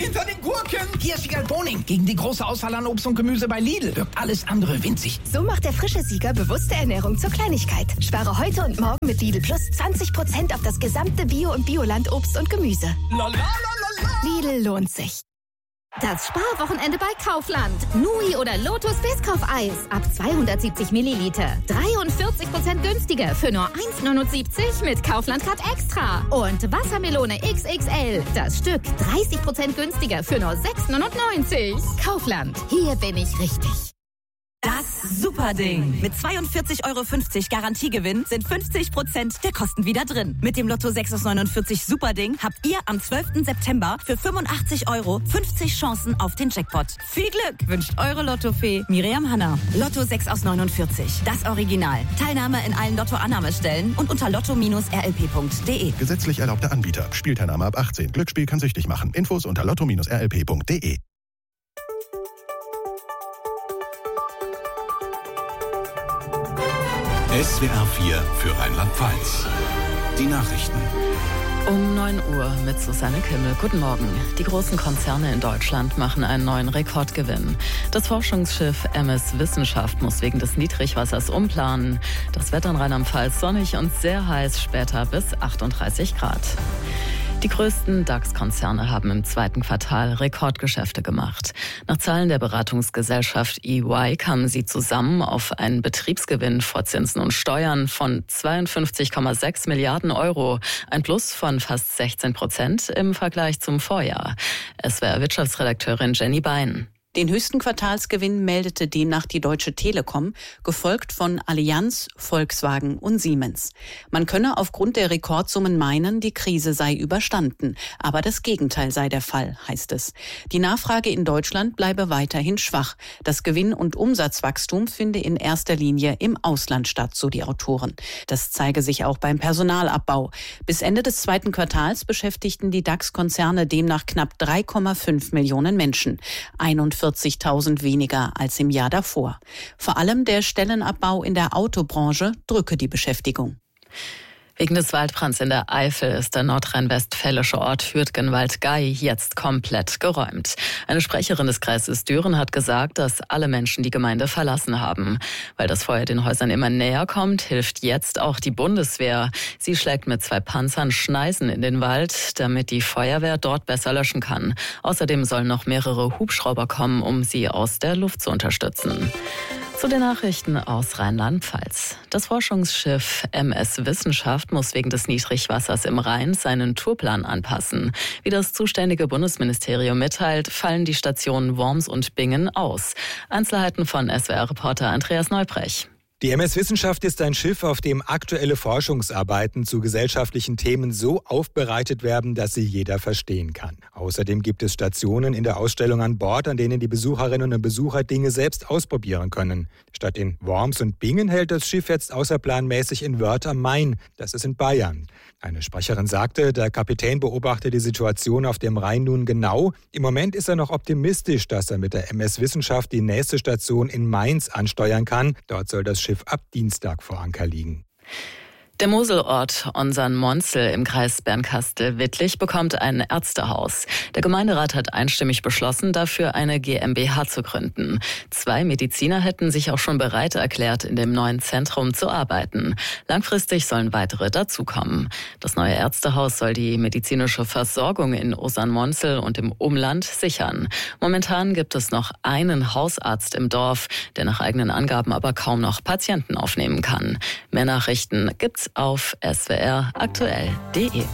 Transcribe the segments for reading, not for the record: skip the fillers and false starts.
hinter den Gurken. Hier ist Wiegald Boning gegen die große Auswahl an Obst und Gemüse bei Lidl. Wirkt alles andere winzig. So macht der frische Sieger bewusste Ernährung zur Kleinigkeit. Spare heute und morgen mit Lidl Plus 20% auf das gesamte Bio- und Bioland-Obst und Gemüse. Lidl lohnt sich. Das Sparwochenende bei Kaufland. Nui oder Lotus Biscoff-Eis ab 270 Milliliter. 43% günstiger für nur 1,79 mit Kaufland Card Extra. Und Wassermelone XXL. Das Stück 30% günstiger für nur 6,99. Kaufland. Hier bin ich richtig. Das Superding. Mit 42,50 € Garantiegewinn sind 50% der Kosten wieder drin. Mit dem Lotto 6 aus 49 Superding habt ihr am 12. September für 85 € 50 Chancen auf den Jackpot. Viel Glück wünscht eure Lottofee Miriam Hanna. Lotto 6 aus 49. Das Original. Teilnahme in allen Lotto-Annahmestellen und unter lotto-rlp.de. Gesetzlich erlaubter Anbieter. Spielteilnahme ab 18. Glücksspiel kann süchtig machen. Infos unter lotto-rlp.de. SWR 4 für Rheinland-Pfalz. Die Nachrichten. Um 9 Uhr mit Susanne Kimmel. Guten Morgen. Die großen Konzerne in Deutschland machen einen neuen Rekordgewinn. Das Forschungsschiff MS Wissenschaft muss wegen des Niedrigwassers umplanen. Das Wetter in Rheinland-Pfalz sonnig und sehr heiß, später bis 38 Grad. Die größten DAX-Konzerne haben im zweiten Quartal Rekordgeschäfte gemacht. Nach Zahlen der Beratungsgesellschaft EY kamen sie zusammen auf einen Betriebsgewinn vor Zinsen und Steuern von 52,6 Milliarden €, ein Plus von fast 16% im Vergleich zum Vorjahr. SWR-Wirtschaftsredakteurin Jenny Bein. Den höchsten Quartalsgewinn meldete demnach die Deutsche Telekom, gefolgt von Allianz, Volkswagen und Siemens. Man könne aufgrund der Rekordsummen meinen, die Krise sei überstanden. Aber das Gegenteil sei der Fall, heißt es. Die Nachfrage in Deutschland bleibe weiterhin schwach. Das Gewinn- und Umsatzwachstum finde in erster Linie im Ausland statt, so die Autoren. Das zeige sich auch beim Personalabbau. Bis Ende des zweiten Quartals beschäftigten die DAX-Konzerne demnach knapp 3,5 Millionen Menschen. 40.000 weniger als im Jahr davor. Vor allem der Stellenabbau in der Autobranche drücke die Beschäftigung. Wegen des Waldbrands in der Eifel ist der nordrhein-westfälische Ort Fürtgenwald-Gay jetzt komplett geräumt. Eine Sprecherin des Kreises Düren hat gesagt, dass alle Menschen die Gemeinde verlassen haben. Weil das Feuer den Häusern immer näher kommt, hilft jetzt auch die Bundeswehr. Sie schlägt mit 2 Panzern Schneisen in den Wald, damit die Feuerwehr dort besser löschen kann. Außerdem sollen noch mehrere Hubschrauber kommen, um sie aus der Luft zu unterstützen. Zu den Nachrichten aus Rheinland-Pfalz. Das Forschungsschiff MS Wissenschaft muss wegen des Niedrigwassers im Rhein seinen Tourplan anpassen. Wie das zuständige Bundesministerium mitteilt, fallen die Stationen Worms und Bingen aus. Einzelheiten von SWR-Reporter Andreas Neubrech. Die MS Wissenschaft ist ein Schiff, auf dem aktuelle Forschungsarbeiten zu gesellschaftlichen Themen so aufbereitet werden, dass sie jeder verstehen kann. Außerdem gibt es Stationen in der Ausstellung an Bord, an denen die Besucherinnen und Besucher Dinge selbst ausprobieren können. Statt in Worms und Bingen hält das Schiff jetzt außerplanmäßig in Wörth am Main. Das ist in Bayern. Eine Sprecherin sagte, der Kapitän beobachte die Situation auf dem Rhein nun genau. Im Moment ist er noch optimistisch, dass er mit der MS Wissenschaft die nächste Station in Mainz ansteuern kann. Dort soll das Schiff ab Dienstag vor Anker liegen. Der Moselort Onsern-Monzel im Kreis Bernkastel-Wittlich bekommt ein Ärztehaus. Der Gemeinderat hat einstimmig beschlossen, dafür eine GmbH zu gründen. 2 Mediziner hätten sich auch schon bereit erklärt, in dem neuen Zentrum zu arbeiten. Langfristig sollen weitere dazukommen. Das neue Ärztehaus soll die medizinische Versorgung in Onsern-Monzel und im Umland sichern. Momentan gibt es noch einen Hausarzt im Dorf, der nach eigenen Angaben aber kaum noch Patienten aufnehmen kann. Mehr Nachrichten gibt's auf swraktuell.de.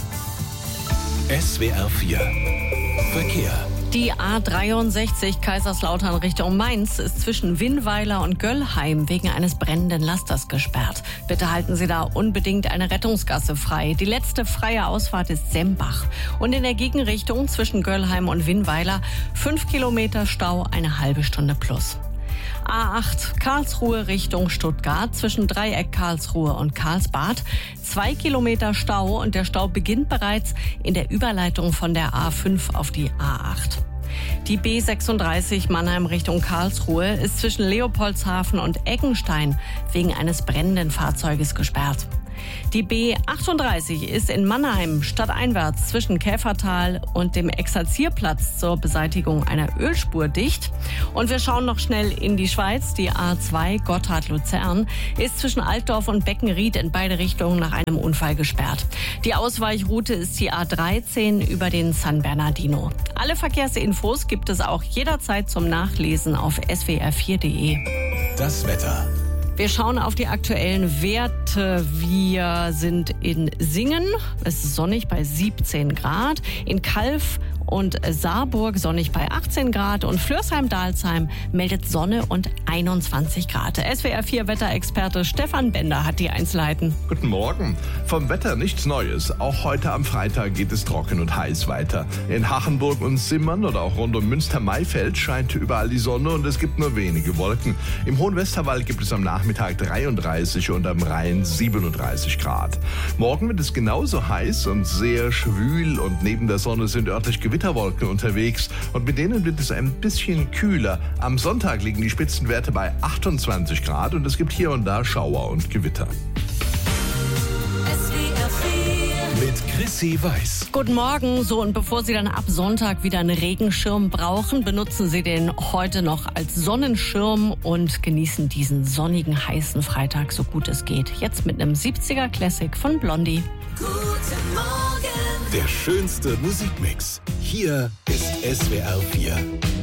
SWR 4 Verkehr. Die A63 Kaiserslautern Richtung Mainz ist zwischen Winnweiler und Göllheim wegen eines brennenden Lasters gesperrt. Bitte halten Sie da unbedingt eine Rettungsgasse frei. Die letzte freie Ausfahrt ist Sembach. Und in der Gegenrichtung zwischen Göllheim und Winnweiler 5 Kilometer Stau, eine halbe Stunde plus. A8 Karlsruhe Richtung Stuttgart zwischen Dreieck Karlsruhe und Karlsbad. 2 Kilometer Stau und der Stau beginnt bereits in der Überleitung von der A5 auf die A8. Die B36 Mannheim Richtung Karlsruhe ist zwischen Leopoldshafen und Eckenstein wegen eines brennenden Fahrzeuges gesperrt. Die B38 ist in Mannheim stadteinwärts zwischen Käfertal und dem Exerzierplatz zur Beseitigung einer Ölspur dicht. Und wir schauen noch schnell in die Schweiz. Die A2 Gotthard-Luzern ist zwischen Altdorf und Beckenried in beide Richtungen nach einem Unfall gesperrt. Die Ausweichroute ist die A13 über den San Bernardino. Alle Verkehrsinfos gibt es auch jederzeit zum Nachlesen auf swr4.de. Das Wetter. Wir schauen auf die aktuellen Werte. Wir sind in Singen, es ist sonnig bei 17 Grad, in Calw und Saarburg sonnig bei 18 Grad und Flörsheim-Dalsheim meldet Sonne und 21 Grad. SWR4 Wetterexperte Stefan Bender hat die Einzelheiten. Guten Morgen. Vom Wetter nichts Neues. Auch heute am Freitag geht es trocken und heiß weiter. In Hachenburg und Simmern oder auch rund um Münster-Maifeld scheint überall die Sonne und es gibt nur wenige Wolken. Im Hohen Westerwald gibt es am Nachmittag 33 und am Rhein 37 Grad. Morgen wird es genauso heiß und sehr schwül und neben der Sonne sind örtlich Gewitterwolken unterwegs und mit denen wird es ein bisschen kühler. Am Sonntag liegen die Spitzenwerte bei 28 Grad und es gibt hier und da Schauer und Gewitter. Mit Chrissy Weiß. Guten Morgen. So, und bevor Sie dann ab Sonntag wieder einen Regenschirm brauchen, benutzen Sie den heute noch als Sonnenschirm und genießen diesen sonnigen, heißen Freitag so gut es geht. Jetzt mit einem 70er Classic von Blondie. Guten Morgen. Der schönste Musikmix. Hier ist SWR 4.